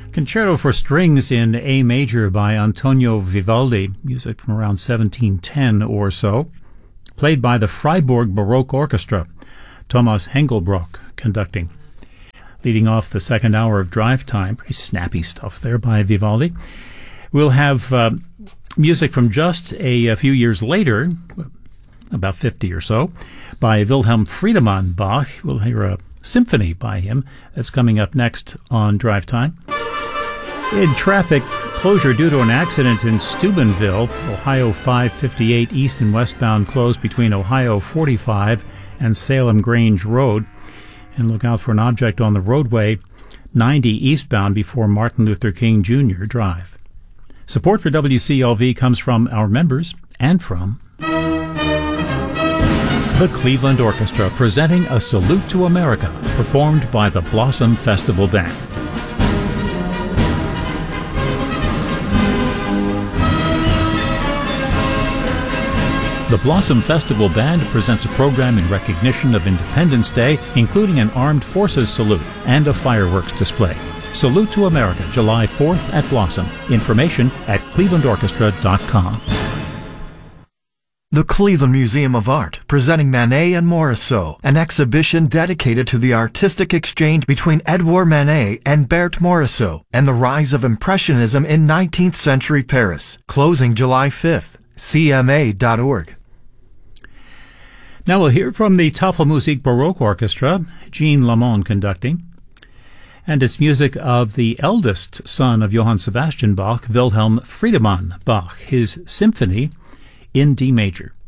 Concerto for Strings in A Major by Antonio Vivaldi, music from around 1710 or so, played by the Freiburg Baroque Orchestra, Thomas Hengelbrock conducting. Leading off the second hour of Drive Time, pretty snappy stuff there by Vivaldi. We'll have music from just a few years later, about 50 or so, by Wilhelm Friedemann Bach. We'll hear a symphony by him. That's coming up next on Drive Time. In traffic, closure due to an accident in Steubenville, Ohio 558 east and westbound closed between Ohio 45 and Salem Grange Road. And look out for an object on the roadway 90 eastbound before Martin Luther King Jr. Drive. Support for WCLV comes from our members and from the Cleveland Orchestra, presenting A Salute to America, performed by the Blossom Festival Band. The Blossom Festival Band presents a program in recognition of Independence Day, including an Armed Forces salute and a fireworks display. Salute to America, July 4th at Blossom. Information at clevelandorchestra.com. The Cleveland Museum of Art, presenting Manet and Morisot, an exhibition dedicated to the artistic exchange between Edouard Manet and Berthe Morisot, and the rise of Impressionism in 19th century Paris. Closing July 5th. CMA.org. Now we'll hear from the Tafelmusik Baroque Orchestra, Jean Lamont conducting, and it's music of the eldest son of Johann Sebastian Bach, Wilhelm Friedemann Bach, his symphony in D major.